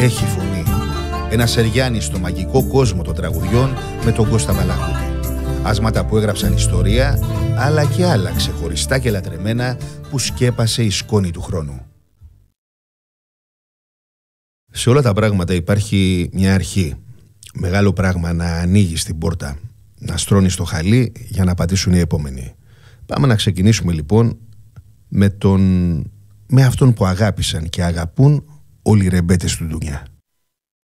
έχει φωνή. Ένα Σεριάννη στο μαγικό κόσμο των τραγουδιών με τον Κώστα Μπαλαχούτη. Άσματα που έγραψαν ιστορία, αλλά και άλλα ξεχωριστά και λατρεμένα που σκέπασε η σκόνη του χρόνου. Σε όλα τα πράγματα υπάρχει μια αρχή. Μεγάλο πράγμα να ανοίγεις την πόρτα, να στρώνεις το χαλί για να πατήσουν οι επόμενοι. Πάμε να ξεκινήσουμε λοιπόν με αυτόν που αγάπησαν και αγαπούν όλοι οι ρεμπέτες του Ντούνια.